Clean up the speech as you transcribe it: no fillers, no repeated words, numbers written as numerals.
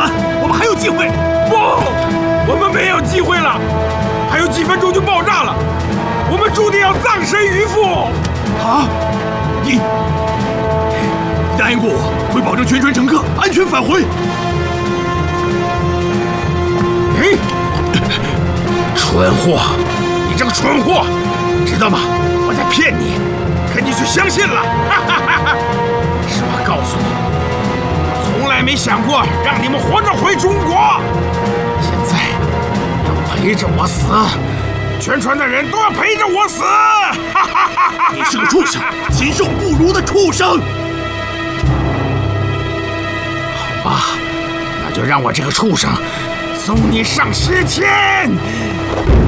完，我们还有机会。 不，我们没有机会了，还有几分钟就爆炸了，我们注定要葬身鱼腹。 啊！你答应过我，会保证全船乘客安全返回。 蠢货，你这个蠢货，知道吗？我在骗你，可你却相信了。实话告诉你，我从来没想过让你们活着回中国。现在要陪着我死，全船的人都要陪着我死。 你是个畜生，禽兽不如的畜生。 好吧，那就让我这个畜生送你上10天。